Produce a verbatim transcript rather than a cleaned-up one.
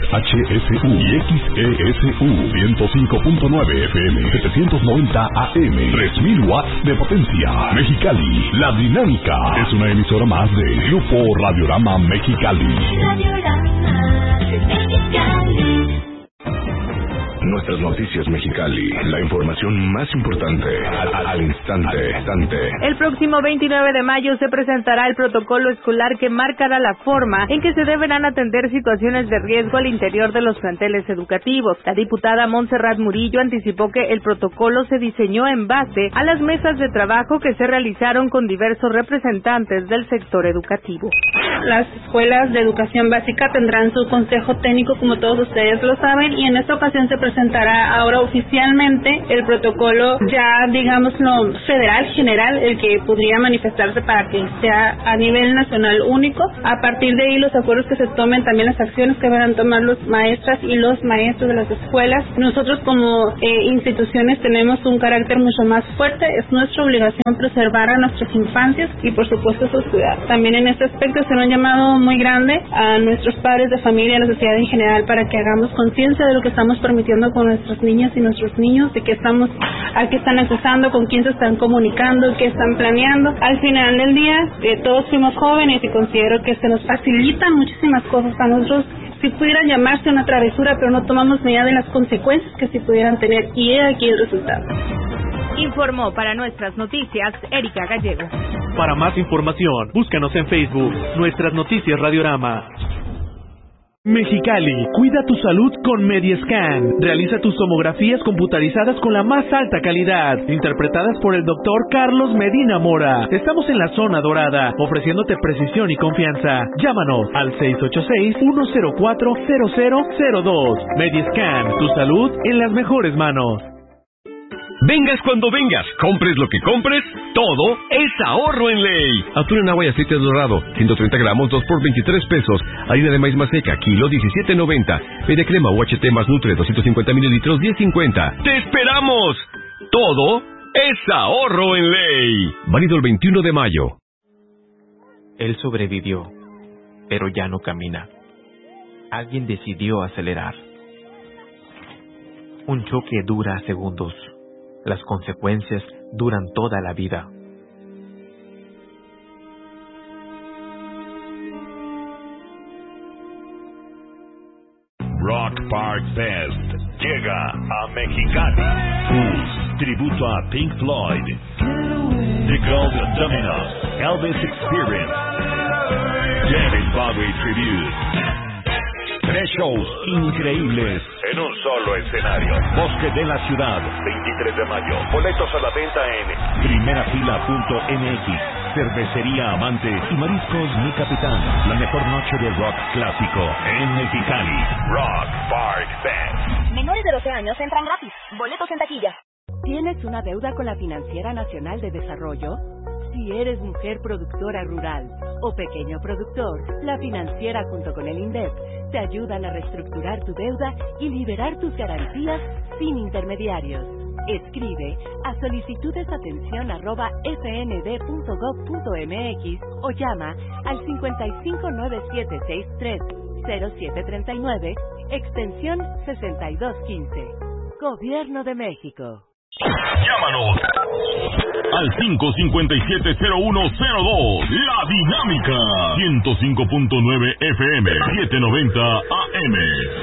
H S U y X E S U ciento cinco punto nueve F M, setecientos noventa A M, tres mil watts de potencia. Mexicali, La Dinámica es una emisora más de Grupo Radiorama Mexicali. Radiorama Mexicali. Nuestras noticias Mexicali, la información más importante al, al instante, instante. El próximo veintinueve de mayo se presentará el protocolo escolar que marcará la forma en que se deberán atender situaciones de riesgo al interior de los planteles educativos. La diputada Montserrat Murillo anticipó que el protocolo se diseñó en base a las mesas de trabajo que se realizaron con diversos representantes del sector educativo. Las escuelas de educación básica tendrán su consejo técnico, como todos ustedes lo saben, y en esta ocasión se presentará ahora oficialmente el protocolo ya, digámoslo, federal, general, el que podría manifestarse para que sea a nivel nacional único. A partir de ahí, los acuerdos que se tomen, también las acciones que van a tomar los maestras y los maestros de las escuelas. Nosotros como eh, instituciones tenemos un carácter mucho más fuerte. Es nuestra obligación preservar a nuestras infancias y, por supuesto, sus cuidados. También en este aspecto será un llamado muy grande a nuestros padres de familia, a la sociedad en general, para que hagamos conciencia de lo que estamos permitiendo con nuestras niñas y nuestros niños, de qué estamos, a qué están accesando, con quién se están comunicando, qué están planeando. Al final del día, eh, todos fuimos jóvenes y considero que se nos facilitan muchísimas cosas a nosotros. Si pudiera llamarse una travesura, pero no tomamos medida de las consecuencias que sí pudieran tener, y he aquí el resultado. Informó para Nuestras Noticias Erika Gallego. Para más información, búscanos en Facebook, Nuestras Noticias Radiorama. Mexicali, cuida tu salud con Mediescan. Realiza tus tomografías computarizadas con la más alta calidad, interpretadas por el doctor Carlos Medina Mora. Estamos en la zona dorada, ofreciéndote precisión y confianza. Llámanos al seis ocho seis, uno cero cuatro, cero cero cero dos. Mediescan, tu salud en las mejores manos. Vengas cuando vengas, compres lo que compres, todo es ahorro en ley. Atún en agua y aceite dorado, ciento treinta gramos, dos por veintitrés pesos. Harina de maíz maseca, kilo diecisiete noventa. Media crema U H T más Nutre, doscientos cincuenta mililitros, diez cincuenta. ¡Te esperamos! Todo es ahorro en ley. Válido el veintiuno de mayo. Él sobrevivió, pero ya no camina. Alguien decidió acelerar. Un choque dura segundos. Las consecuencias duran toda la vida. Rock Park Fest llega a Mexicali. Fools, tributo a Pink Floyd, The Gold Dominos, Elvis Experience, David Bowie Tribute. Tres shows increíbles en un solo escenario. Bosque de la Ciudad, veintitrés de mayo. Boletos a la venta en primerafila punto m x. Cervecería Amante y Mariscos Mi Capitán. La mejor noche de rock clásico en Mexicali. Rock Park Fest. Menores de doce años entran gratis. Boletos en taquilla. ¿Tienes una deuda con la Financiera Nacional de Desarrollo? Si eres mujer productora rural o pequeño productor, la Financiera junto con el INDEP te ayudan a reestructurar tu deuda y liberar tus garantías sin intermediarios. Escribe a solicitudes atención arroba f n d punto gov punto m x o llama al cincuenta y cinco nueve siete seis tres cero siete treinta y nueve, extensión sesenta y dos quince. Gobierno de México. Llámanos al cinco cinco siete cero uno cero dos. La Dinámica ciento cinco punto nueve F M, setecientos noventa A M.